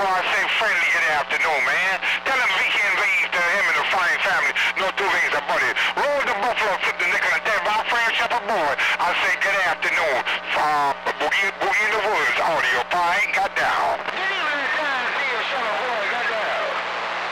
boy, I say friendly good afternoon, man. Tell him Vicky and V's to him and the fine family. No two things about it. Roll the buffalo, flip the nickel, and tell my friend Shepherd Boy. I say good afternoon. Boogie in the Woods audio. I ain't got down.